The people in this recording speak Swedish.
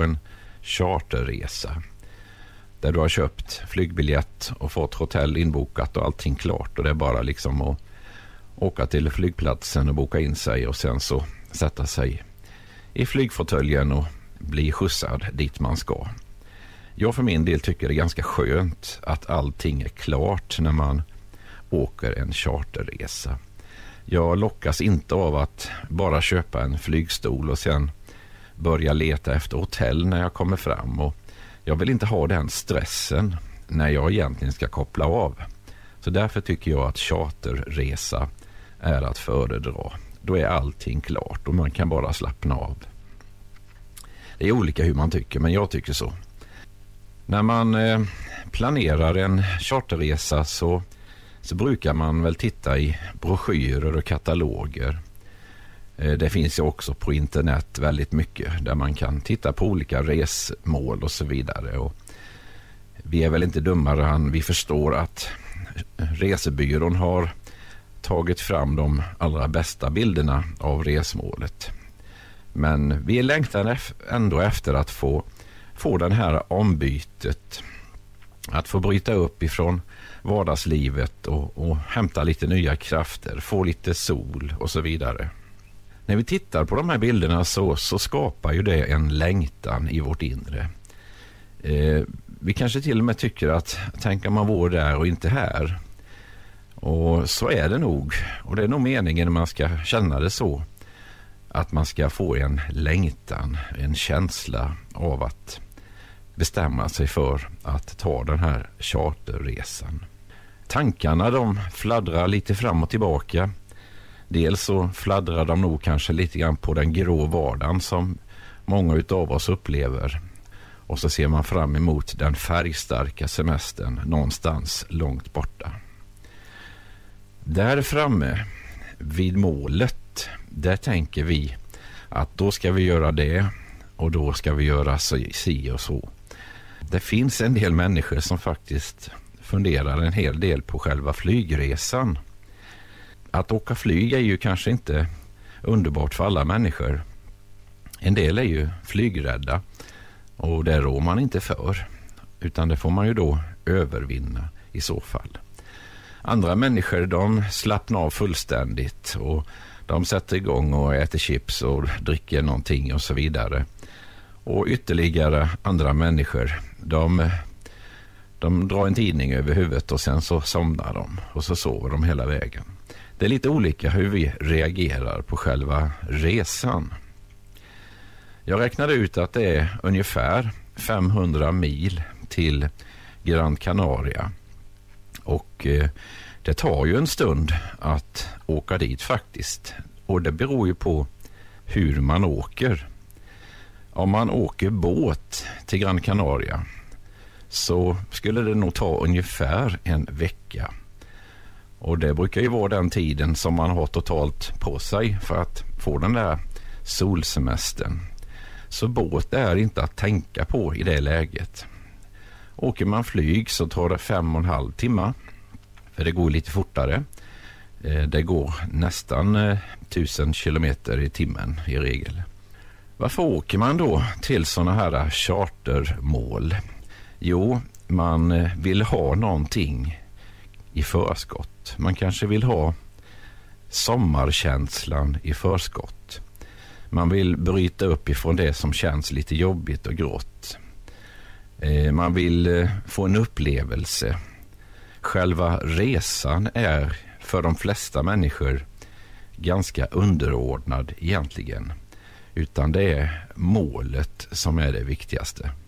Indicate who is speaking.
Speaker 1: på en charterresa där du har köpt flygbiljett och fått hotell inbokat och allting klart, och det är bara liksom att åka till flygplatsen och boka in sig och sen så sätta sig i flygfåtöljen och bli skjutsad dit man ska. Jag för min del tycker det är ganska skönt att allting är klart när man åker en charterresa. Jag lockas inte av att bara köpa en flygstol och sen börja leta efter hotell när jag kommer fram, och jag vill inte ha den stressen när jag egentligen ska koppla av. Så därför tycker jag att charterresa är att föredra. Då är allting klart och man kan bara slappna av. Det är olika hur man tycker, men jag tycker så. När man planerar en charterresa så brukar man väl titta i broschyrer och kataloger. Det finns ju också på internet väldigt mycket där man kan titta på olika resmål och så vidare. Och vi är väl inte dummare än vi förstår att resebyrån har tagit fram de allra bästa bilderna av resmålet. Men vi längtar ändå efter att få den här ombytet. Att få bryta upp ifrån vardagslivet och hämta lite nya krafter, få lite sol och så vidare. När vi tittar på de här bilderna så skapar ju det en längtan i vårt inre. Vi kanske till och med tycker att tänker man vore där och inte här. Och så är det nog. Och det är nog meningen när man ska känna det så. Att man ska få en längtan, en känsla av att bestämma sig för att ta den här charterresan. Tankarna de fladdrar lite fram och tillbaka. Dels så fladdrar de nog kanske lite grann på den grå vardagen som många utav oss upplever. Och så ser man fram emot den färgstarka semestern någonstans långt borta. Där framme vid målet, där tänker vi att då ska vi göra det och då ska vi göra si och så. Det finns en del människor som faktiskt funderar en hel del på själva flygresan. Att åka flyg är ju kanske inte underbart för alla människor. En del är ju flygrädda och det rår man inte för, utan det får man ju då övervinna i så fall. Andra människor de slappnar av fullständigt och de sätter igång och äter chips och dricker någonting och så vidare. Och ytterligare andra människor de drar en tidning över huvudet och sen så somnar de och så sover de hela vägen. Det är lite olika hur vi reagerar på själva resan. Jag räknade ut att det är ungefär 500 mil till Gran Canaria. Och det tar ju en stund att åka dit faktiskt. Och det beror ju på hur man åker. Om man åker båt till Gran Canaria så skulle det nog ta ungefär en vecka. Och det brukar ju vara den tiden som man har totalt på sig för att få den där solsemestern. Så båt är inte att tänka på i det läget. Åker man flyg så tar det 5,5 timmar. För det går lite fortare. Det går nästan 1000 kilometer i timmen i regel. Varför åker man då till sådana här chartermål? Jo, man vill ha någonting i förskott. Man kanske vill ha sommarkänslan i förskott. Man vill bryta upp ifrån det som känns lite jobbigt och grått. Man vill få en upplevelse. Själva resan är för de flesta människor ganska underordnad egentligen. Utan det är målet som är det viktigaste.